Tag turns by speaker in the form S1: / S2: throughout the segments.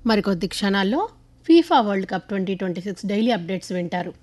S1: మరికొద్ది క్షణాల్లో FIFA world cup 2026 daily updates వింటారు.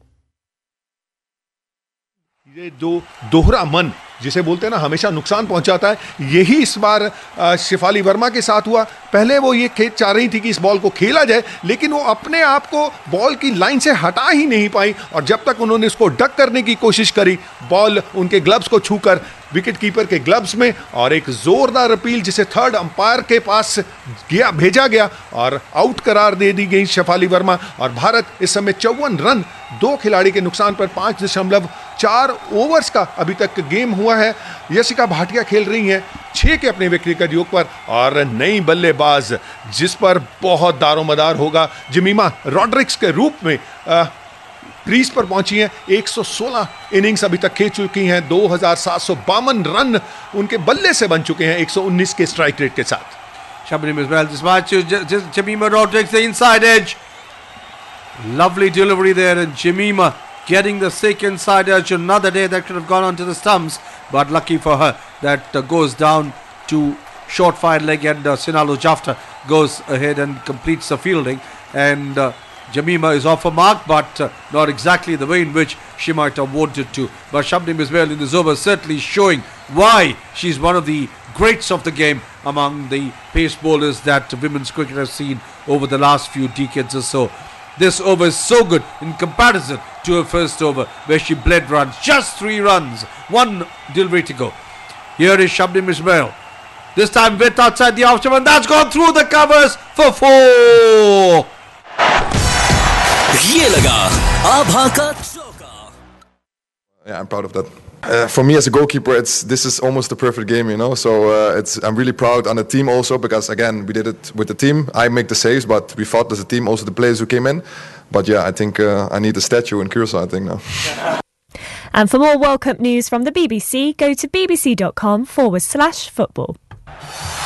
S2: ये दोहरा मन जिसे बोलते हैं ना, हमेशा नुकसान पहुंचाता है. यही इस बार शिफाली वर्मा के साथ हुआ. पहले वो ये चाह रही थी कि इस बॉल को खेला जाए, लेकिन वो अपने आप को बॉल की लाइन से हटा ही नहीं पाई और जब तक उन्होंने उसको डक करने की कोशिश करी, बॉल उनके ग्लव्स को छूकर विकेट कीपर के ग्लव्स में और एक जोरदार अपील जिसे थर्ड अंपायर के पास भेजा गया और आउट करार दे दी गई शेफाली वर्मा. और भारत इस समय 54 रन, 2 खिलाड़ी के नुकसान पर 5.4 ओवर्स का अभी तक गेम हुआ है. यशिका भाटिया खेल रही हैं 6 के अपने व्यक्तिगत योग पर और नई बल्लेबाज जिस पर बहुत दारोमदार होगा, जमीमा रॉड्रिक्स के रूप में क्रीज पर पहुंची हैं. 116 इनिंग्स अभी तक खेल चुकी हैं. 2752 रन उनके बल्ले से बन चुके हैं 119 के स्ट्राइक रेट के साथ.
S3: Shabnim as well. This match, Jemima Rodriguez, the inside edge. Lovely delivery there, and Jemima getting the sick inside edge. Another day that could have gone onto the stumps, but lucky for her that goes down to short fire leg, and Sinalo Jafta goes ahead and completes the fielding. And Jemima is off a mark, but not exactly the way in which she might have wanted to. But Shabnim Ismail in this over certainly showing why she's one of the greats of the game among the pace bowlers that women's cricket has seen over the last few decades or so. This over is so good in comparison to her first over, where she bled runs. Just 3 runs, 1 delivery to go. Here is Shabnim Ismail. This time with outside the off and that's gone through the covers for 4.
S4: ये लगा आभा का चौका.
S5: Yeah, I'm proud of that. For me as a goalkeeper, this is almost the perfect game, you know. So I'm really proud on the team also, because again we did it with the team. I make the saves, but we fought as a team. Also the players who came in. But yeah, I think I need a statue in Curacao, I think now.
S6: And for more World Cup news from the BBC, go to bbc.com/football.